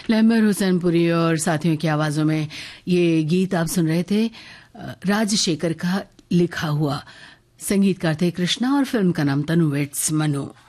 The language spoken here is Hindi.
लहमर हुसैनपुरी और साथियों की आवाजों में ये गीत आप सुन रहे थे राजशेखर का लिखा हुआ। संगीतकार थे कृष्णा और फिल्म का नाम तनु वेट्स मनु।